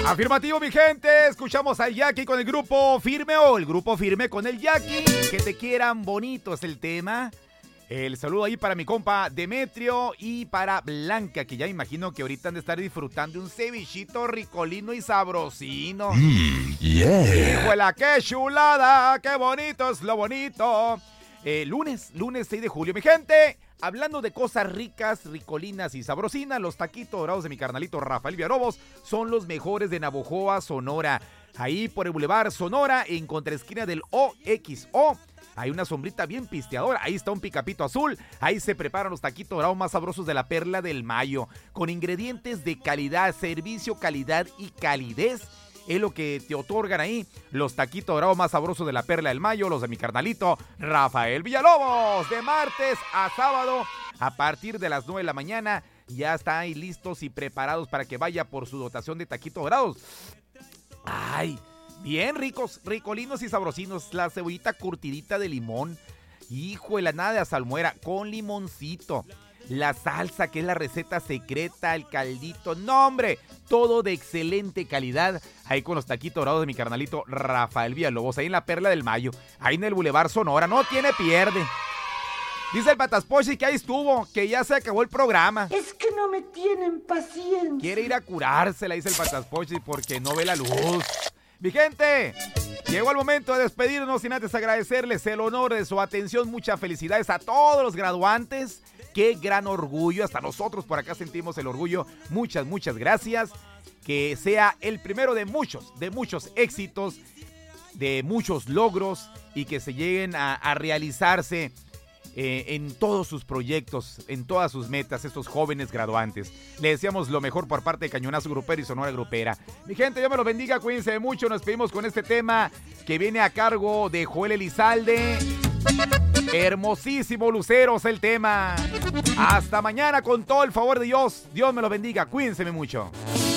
Afirmativo, mi gente. Escuchamos al Jackie con el grupo Firme o el grupo Firme con el Jackie. Que te quieran bonito es el tema. El saludo ahí para mi compa Demetrio y para Blanca, que ya imagino que ahorita han de estar disfrutando un cevichito ricolino y sabrosino. Yeah. ¡Híjole, qué chulada! ¡Qué bonito es lo bonito! Lunes 6 de julio, mi gente. Hablando de cosas ricas, ricolinas y sabrosinas, los taquitos dorados de mi carnalito Rafael Villalobos son los mejores de Navojoa, Sonora. Ahí por el Boulevard Sonora, en contraesquina del OXO. Hay una sombrita bien pisteadora, ahí está un picapito azul, ahí se preparan los taquitos dorados más sabrosos de la Perla del Mayo, con ingredientes de calidad, servicio, calidad y calidez. Es lo que te otorgan ahí los taquitos dorados más sabrosos de la Perla del Mayo, los de mi carnalito Rafael Villalobos. De martes a sábado, a partir de las 9 de la mañana, ya están ahí listos y preparados para que vaya por su dotación de taquitos dorados. ¡Ay! Bien ricos, ricolinos y sabrosinos. La cebollita curtidita de limón. Híjole, nada de salmuera, con limoncito. La salsa, que es la receta secreta, el caldito. ¡No, hombre! Todo de excelente calidad. Ahí con los taquitos dorados de mi carnalito Rafael Villalobos. Ahí en la Perla del Mayo. Ahí en el Boulevard Sonora. No tiene pierde. Dice el Pataspochi que ahí estuvo, que ya se acabó el programa. Es que no me tienen paciencia. Quiere ir a curársela, dice el Pataspochi, porque no ve la luz. Mi gente, llegó el momento de despedirnos sin antes agradecerles el honor de su atención. Muchas felicidades a todos los graduantes. Qué gran orgullo, hasta nosotros por acá sentimos el orgullo. Muchas gracias. Que sea el primero de muchos éxitos, de muchos logros y que se lleguen a realizarse en todos sus proyectos, en todas sus metas, estos jóvenes graduantes. Le deseamos lo mejor por parte de Cañonazo Grupero y Sonora Grupera. Mi gente, Dios me los bendiga, cuídense mucho. Nos despedimos con este tema que viene a cargo de Joel Elizalde. Hermosísimo, Luceros, el tema. Hasta mañana con todo el favor de Dios. Dios me los bendiga, cuídense mucho.